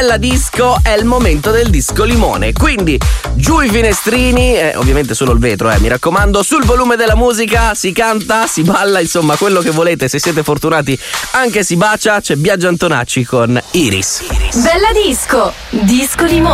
Bella Disco è il momento del disco limone. Quindi giù i finestrini, ovviamente solo il vetro, mi raccomando, sul volume della musica, si canta, si balla, insomma quello che volete, se siete fortunati anche si bacia. C'è Biagio Antonacci con Iris. Bella Disco, disco limone.